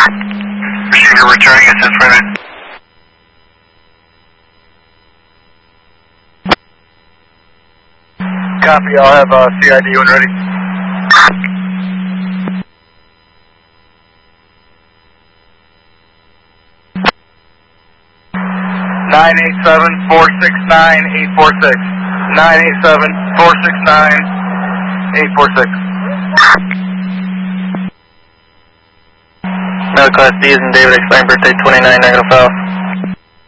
Receiver returning us information. Copy, I'll have CID when ready. Nine 987-469-846. 987-469-846. No, Class D is in David, expiring birthday 29, negative file.